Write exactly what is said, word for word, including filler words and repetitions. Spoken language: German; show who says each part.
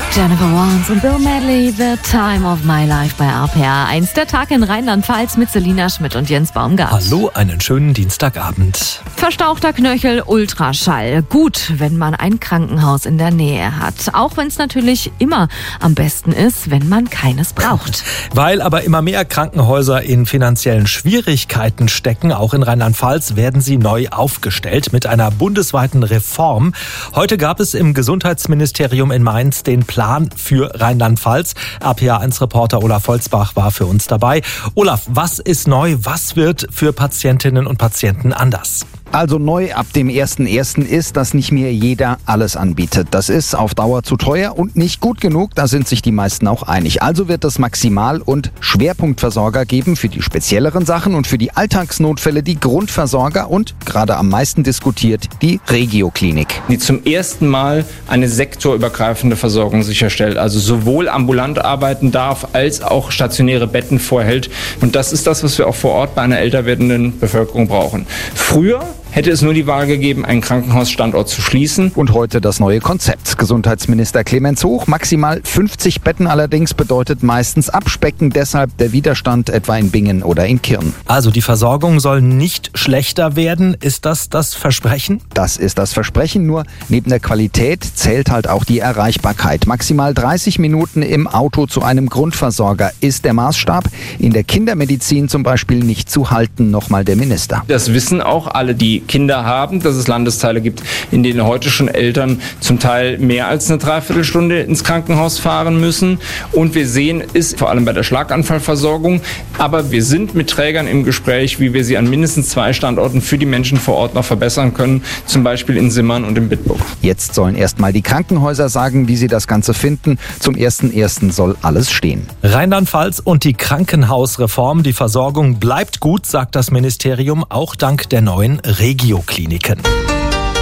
Speaker 1: Jennifer Warnes und Bill Medley, The Time of My Life bei R P R eins. Der Tag in Rheinland-Pfalz mit Selina Schmidt und Jens Baumgart.
Speaker 2: Hallo, einen schönen Dienstagabend.
Speaker 1: Verstauchter Knöchel, Ultraschall. Gut, wenn man ein Krankenhaus in der Nähe hat. Auch wenn es natürlich immer am besten ist, wenn man keines braucht.
Speaker 2: Weil aber immer mehr Krankenhäuser in finanziellen Schwierigkeiten stecken, auch in Rheinland-Pfalz, werden sie neu aufgestellt mit einer bundesweiten Reform. Heute gab es im Gesundheitsministerium in Mainz den Plan für Rheinland-Pfalz. R P R eins Reporter Olaf Holzbach war für uns dabei. Olaf, was ist neu? Was wird für Patientinnen und Patienten anders?
Speaker 3: Also neu ab dem ersten ersten ist, dass nicht mehr jeder alles anbietet. Das ist auf Dauer zu teuer und nicht gut genug, da sind sich die meisten auch einig. Also wird es Maximal- und Schwerpunktversorger geben für die spezielleren Sachen und für die Alltagsnotfälle die Grundversorger und, gerade am meisten diskutiert, die Regioklinik.
Speaker 4: Die zum ersten Mal eine sektorübergreifende Versorgung sicherstellt, also sowohl ambulant arbeiten darf, als auch stationäre Betten vorhält. Und das ist das, was wir auch vor Ort bei einer älter werdenden Bevölkerung brauchen. Früher hätte es nur die Wahl gegeben, einen Krankenhausstandort zu schließen.
Speaker 3: Und heute das neue Konzept. Gesundheitsminister Clemens Hoch. Maximal fünfzig Betten allerdings bedeutet meistens Abspecken. Deshalb der Widerstand etwa in Bingen oder in Kirn.
Speaker 2: Also die Versorgung soll nicht schlechter werden. Ist das das Versprechen?
Speaker 3: Das ist das Versprechen. Nur neben der Qualität zählt halt auch die Erreichbarkeit. Maximal dreißig Minuten im Auto zu einem Grundversorger ist der Maßstab. In der Kindermedizin zum Beispiel nicht zu halten. Nochmal der Minister.
Speaker 4: Das wissen auch alle, die Kinder haben, dass es Landesteile gibt, in denen heute schon Eltern zum Teil mehr als eine Dreiviertelstunde ins Krankenhaus fahren müssen. Und wir sehen es vor allem bei der Schlaganfallversorgung. Aber wir sind mit Trägern im Gespräch, wie wir sie an mindestens zwei Standorten für die Menschen vor Ort noch verbessern können. Zum Beispiel in Simmern und in Bitburg.
Speaker 3: Jetzt sollen erstmal die Krankenhäuser sagen, wie sie das Ganze finden. Zum ersten ersten soll alles stehen.
Speaker 2: Rheinland-Pfalz und die Krankenhausreform. Die Versorgung bleibt gut, sagt das Ministerium, auch dank der neuen Regiokliniken.